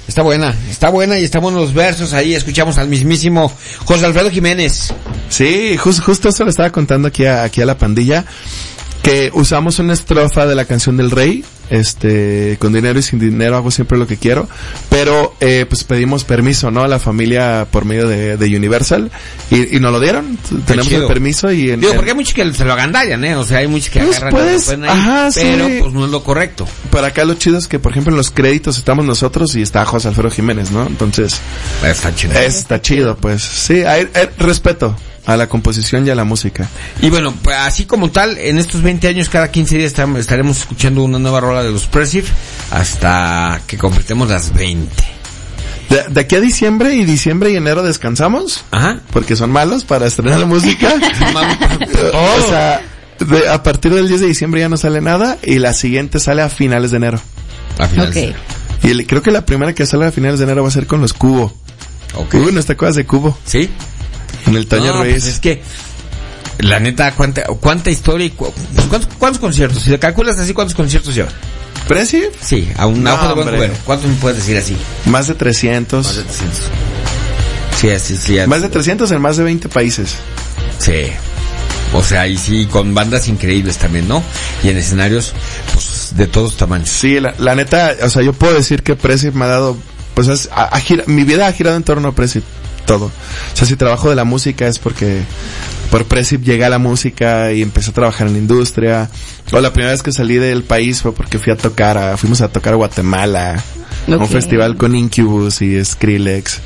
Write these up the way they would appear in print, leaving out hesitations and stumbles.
Está buena y están buenos los versos ahí. Escuchamos al mismísimo José Alfredo Jiménez. Sí, justo eso le estaba contando aquí a la pandilla, que usamos una estrofa de la canción del Rey, con dinero y sin dinero hago siempre lo que quiero, pero pues pedimos permiso, ¿no? A la familia por medio de Universal y nos lo dieron. Tenemos el permiso y porque hay muchos que se lo agandallan, o sea, hay muchos que pues agarran puedes, ahí, ajá, pero sí. pues no es lo correcto. Para acá lo chido es que, por ejemplo, en los créditos estamos nosotros y está José Alfredo Jiménez, ¿no? Entonces está chido, pues sí, hay respeto a la composición y a la música. Y bueno, pues así como tal, en estos 20 años, cada 15 días estaremos escuchando una nueva rola de los Pressive hasta que completemos las 20. De aquí a diciembre y enero descansamos. Ajá. Porque son malos para estrenar la música. O sea, a partir del 10 de diciembre ya no sale nada y la siguiente sale a finales de enero. Okay. Y creo que la primera que sale a finales de enero va a ser con los Cubo. Okay. Uy, ¿no te acuerdas de Cubo? Sí. En el Toño Ruiz. Pues es que, la neta, cuánta historia y cuántos conciertos. Si le calculas así, ¿cuántos conciertos lleva? ¿Pressive? Sí, a un ojo de buen cubero. ¿Cuántos me puedes decir así? Más de 300. Más de 300. Sí. Más de 300 en más de 20 países. Sí. O sea, y sí, con bandas increíbles también, ¿no? Y en escenarios, pues, de todos tamaños. Sí, la neta, o sea, yo puedo decir que Pressive me ha dado, pues, mi vida ha girado en torno a Pressive. Todo. O sea, si trabajo de la música es porque por Pressive llegué a la música y empecé a trabajar en la industria. O la primera vez que salí del país fue porque fuimos a tocar a Guatemala. Okay. Un festival con Incubus y Skrillex.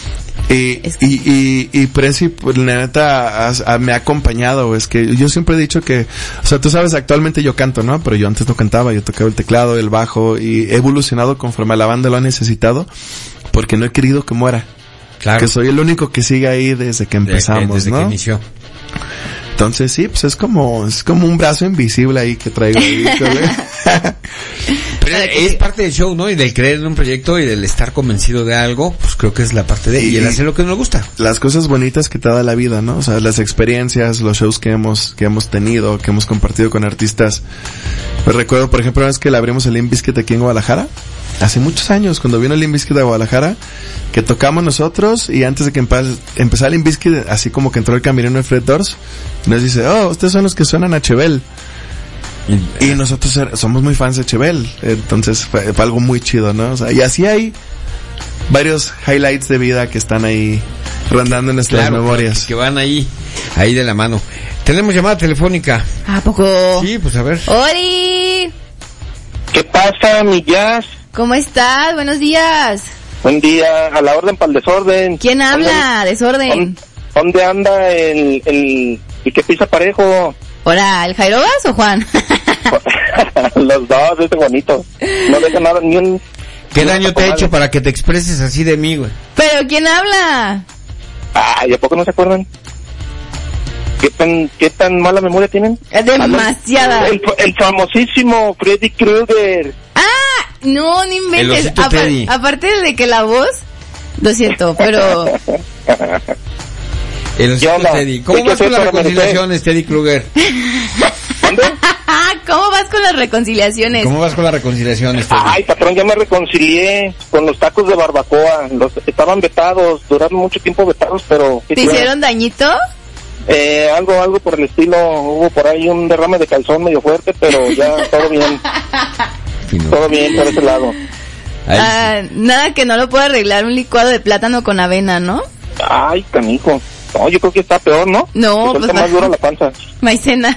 Y Pressive, pues, la neta, me ha acompañado. Es que yo siempre he dicho que, o sea, tú sabes, actualmente yo canto, ¿no? Pero yo antes no cantaba, yo tocaba el teclado, el bajo, y he evolucionado conforme a la banda lo ha necesitado, porque no he querido que muera. Claro. Que soy el único que sigue ahí desde que empezamos, desde ¿no? que inició. Entonces sí, pues es como un brazo invisible ahí que traigo ahí. Pero es parte del show, ¿no? Y del creer en un proyecto y del estar convencido de algo, pues creo que es la parte de... Y el hacer lo que nos gusta. Las cosas bonitas que te da la vida, ¿no? O sea, las experiencias, los shows que hemos tenido, que hemos compartido con artistas. Pues recuerdo, por ejemplo, una vez que le abrimos el Limp Bizkit aquí en Guadalajara. Hace muchos años, cuando vino el Limp Bizkit de Guadalajara, que tocamos nosotros y antes de que empezara el Limp Bizkit, así como que entró el camerino de Fred Durst, nos dice, ustedes son los que suenan a Chebel. Y nosotros somos muy fans de Chebel, entonces fue algo muy chido, ¿no? O sea, y así hay varios highlights de vida que están ahí rondando en nuestras memorias. Que van ahí de la mano. Tenemos llamada telefónica. ¿A poco? Sí, pues a ver. ¡Ori! ¿Qué pasa, mi Jazz? ¿Cómo estás? Buenos días. Buen día, a la orden para el desorden. ¿Quién habla? Desorden. ¿Dónde anda el que pisa parejo? Hola, ¿el Jairobas o Juan? Los dos, este bonito. No deja nada, ni un... ¿Qué daño te he hecho para que te expreses así de mí, güey? ¿Pero quién habla? ¿Y a poco no se acuerdan? ¿Qué tan mala memoria tienen? Demasiada. El famosísimo Freddy Krueger. No inventes. Aparte de que la voz, lo siento, pero... El osito Teddy. ¿Cómo vas con las reconciliaciones, Teddy Kruger? ¿Dónde? ¿Cómo vas con las reconciliaciones? Ay, patrón, ya me reconcilié con los tacos de barbacoa. Estaban vetados, duraron mucho tiempo vetados, pero... ¿Te hicieron dañito? Algo por el estilo. Hubo por ahí un derrame de calzón medio fuerte, pero ya todo bien. Todo bien por ese lado. Nada que no lo pueda arreglar un licuado de plátano con avena, ¿no? Ay, canijo. No, yo creo que está peor, ¿no? No, pues más dura la panza. Maicena.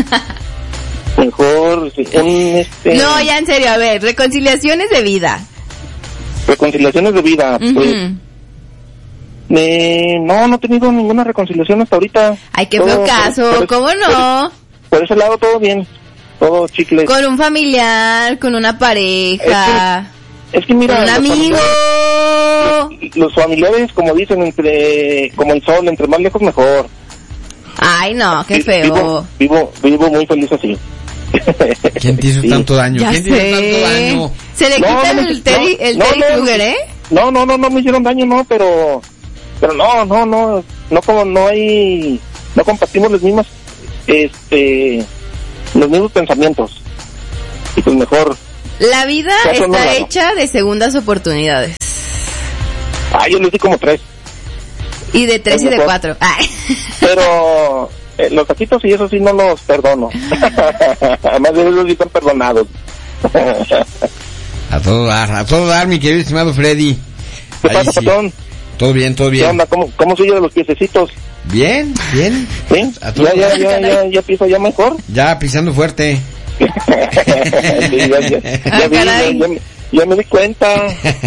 Mejor No, ya en serio, a ver, reconciliaciones de vida. Reconciliaciones de vida, pues... No he tenido ninguna reconciliación hasta ahorita. Ay, qué feo caso, ¿cómo no? Por ese lado todo bien, todo chicle. Con un familiar, con una pareja... Es que mira... Con un amigo... Los familiares, como dicen, como el sol, entre más lejos mejor. Ay, no, qué feo. Vivo muy feliz así. ¿Quién te hizo tanto daño? Ya ¿Quién te hizo tanto daño? Se le quita el Teddy Kruger, ¿eh? No me hicieron daño, no, pero no como no compartimos los mismos pensamientos. Y pues mejor. La vida está hecha de segundas oportunidades. Yo les di como 3. Y de 3 y de 4. Ay. Pero los taquitos y eso sí no los perdono. Además de ellos sí están perdonados. A todo dar, mi querido estimado Freddy. ¿Qué pasa, patrón? Todo bien. ¿Qué onda? ¿Cómo sigue de los piececitos? Bien. ¿Sí? ¿Ya pisa ya mejor? Ya pisando fuerte. Sí, ya me di cuenta.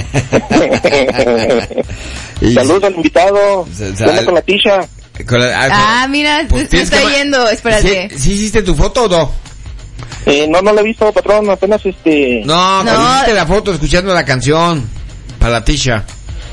Saludos al invitado. ¿Qué con la tisha? Mira, pues se está yendo, espérate. ¿Sí hiciste tu foto o no? No la he visto, patrón, apenas No, hiciste la foto escuchando la canción para la tisha.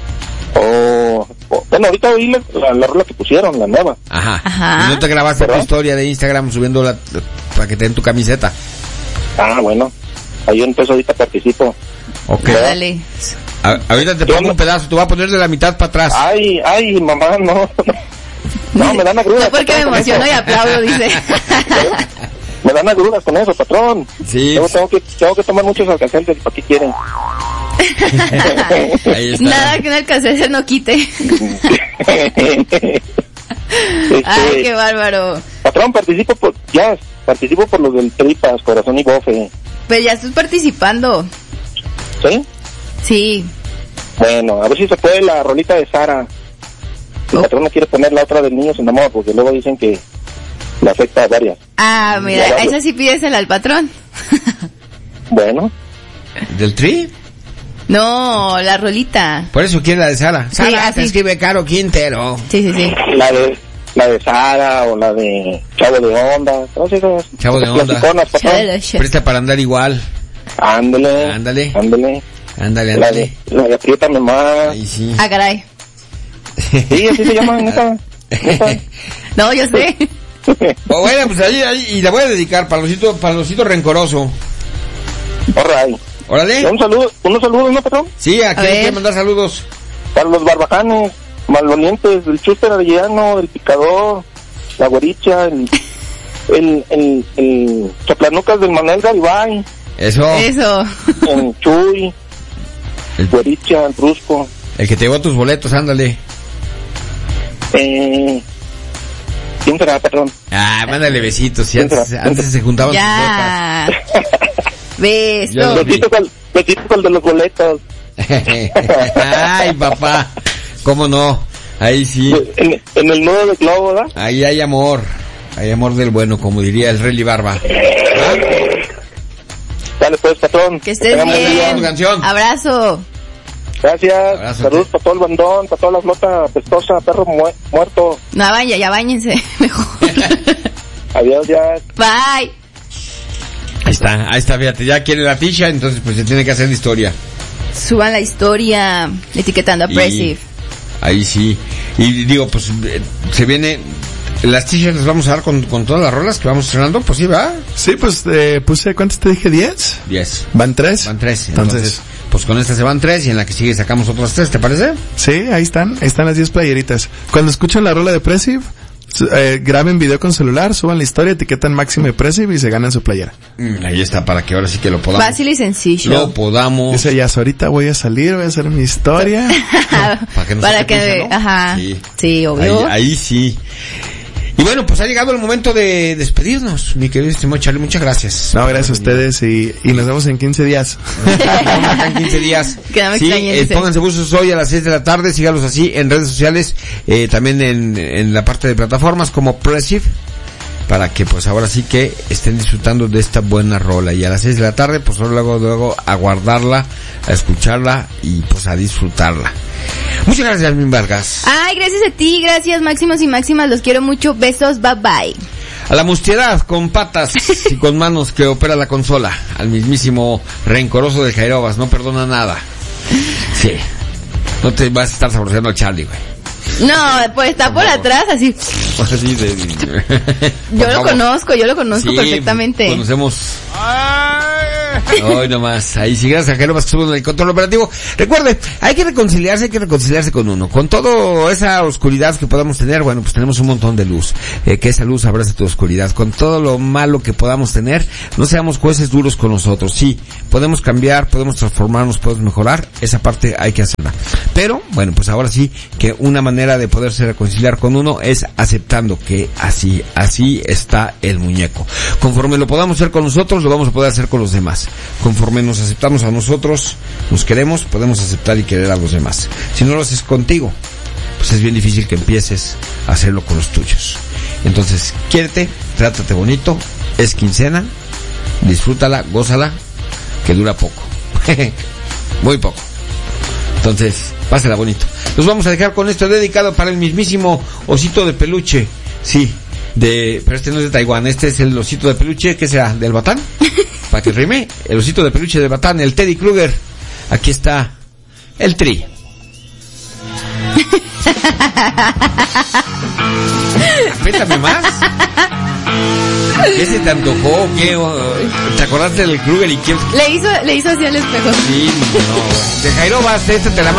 Bueno, ahorita oí la rola que pusieron, la nueva. Ajá. ¿Y no te grabaste tu historia de Instagram subiendo para que te den tu camiseta? Bueno. Ahí entonces ahorita participo. Ok. Dale. Ahorita te pongo un pedazo, te voy a poner de la mitad para atrás. Ay, mamá, no. No, me dan agruras. No, porque me emociono y aplaudo, dice. Me dan agruras con eso, patrón. Sí. Tengo que tomar muchos alcacelces, ¿para qué quieren? Ahí está. Nada que un alcacelcer no quite. Ay, qué bárbaro. Patrón, participo por los del Tripas, Corazón y Bofe. Pues ya estoy participando. ¿Sí? Sí. Bueno, a ver si se puede la rolita de Sara. El patrón no quiere poner la otra del niño sin amor, porque luego dicen que le afecta a varias. Mira, esa sí pídesela al patrón. Bueno. ¿Del Tri? No, la rolita. Por eso quiere la de Sara. Sara, te escribe Caro Quintero. Sí. La de Sara o la de Chavo de Onda. Chavo de Onda. Presta para andar igual. Ándale. La de Apriétame Más. Ahí sí. Caray. Sí, así se llama, neta. No, yo sé. Bueno, pues ahí, y la voy a dedicar para Losito Rencoroso. Alright. Órale. Unos saludos, ¿no, patrón? Sí, aquí hay que mandar saludos. Para los barbajanes, malolientes, del Chuster Arellano, del Picador, la Güericha, el Chaplanucas del Manuel Garibay. Eso. El Chuy, el Güericha, el Brusco. El que te llevó tus boletos, ándale. ¿Quién será, patrón? Mándale besitos. Si antes se juntaban ya. sus Besos. Besitos con el de los boletos. Ay, papá. ¿Cómo no? Ahí sí. En el nudo de globo, ¿verdad? Ahí hay amor. Hay amor del bueno, como diría el Rey Barba. Dale pues, patrón. Que estés bien. Canción. Abrazo. Gracias. Saludos para todo el bandón, para toda la flota pestosa, perro muerto. No, ya báñense mejor. Adiós, ya. Bye. Ahí está, fíjate, ya quiere la tisha, entonces pues se tiene que hacer la historia. Suban la historia etiquetando a Pressive. Ahí sí. Y digo, pues se viene. Las t-shirts las vamos a dar con todas las rolas que vamos estrenando, pues sí, ¿va? Sí, pues puse, ¿cuántas te dije? ¿10? 10. ¿Van 3? Van 3. Entonces, pues con esta se van 3 y en la que sigue sacamos otras 3, ¿te parece? Sí, ahí están las 10 playeritas. Cuando escuchan la rola de Pressive, graben video con celular, suban la historia, etiquetan Máximo y Pressive y se ganan su playera. Ahí está, para que ahora sí que lo podamos. Fácil y sencillo. Lo podamos. Dice ya, ahorita voy a salir, voy a hacer mi historia. para que ¿no? Ajá. Sí, obvio. Ahí sí. Y bueno, pues ha llegado el momento de despedirnos, mi querido estimado Charlie, muchas gracias. No, gracias a ustedes y nos vemos en 15 días. En 15 días. Que no me extrañen. Pónganse buzos hoy a las 6 de la tarde, sígalos así en redes sociales, también en la parte de plataformas como Pressive, para que pues ahora sí que estén disfrutando de esta buena rola. Y a las 6 de la tarde, pues luego a guardarla, a escucharla y pues a disfrutarla. Muchas gracias, Yasmin Vargas. Ay, gracias a ti, gracias Máximos y Máximas, los quiero mucho, besos, bye bye. A la mustiedad con patas y con manos que opera la consola, al mismísimo rencoroso de Jairobas, no perdona nada. Sí, no te vas a estar saboreando al Charlie, güey. No, pues está por atrás, así. Yo lo conozco sí, perfectamente. Conocemos. Hoy nomás, ahí sí, gracias a Jeromas que estuvo en el control operativo. Recuerde, hay que reconciliarse con uno. Con toda esa oscuridad que podamos tener, bueno, pues tenemos un montón de luz. Que esa luz abrace tu oscuridad. Con todo lo malo que podamos tener, no seamos jueces duros con nosotros. Sí, podemos cambiar, podemos transformarnos, podemos mejorar, esa parte hay que hacerla. Pero, bueno, pues ahora sí, que una manera de poderse reconciliar con uno es aceptando que así está el muñeco. Conforme lo podamos hacer con nosotros, lo vamos a poder hacer con los demás. Conforme nos aceptamos a nosotros, nos queremos, podemos aceptar y querer a los demás. Si no lo haces contigo, pues es bien difícil que empieces a hacerlo con los tuyos. Entonces, quiérete, trátate bonito, es quincena, disfrútala, gózala, que dura poco. Muy poco. Entonces, pásela bonito. Nos vamos a dejar con esto dedicado para el mismísimo osito de peluche. Sí, pero este no es de Taiwán, este es el osito de peluche, ¿qué será? ¿Del Batán? Para que rime, el osito de peluche de Batán, el Teddy Kruger. Aquí está el Tri. Apétame más. ¿Qué se te antojó? ¿Qué? ¿Te acordaste del Kruger y quién? Le hizo así al espejo. Sí, no. De Jairo vas, esta te la mando.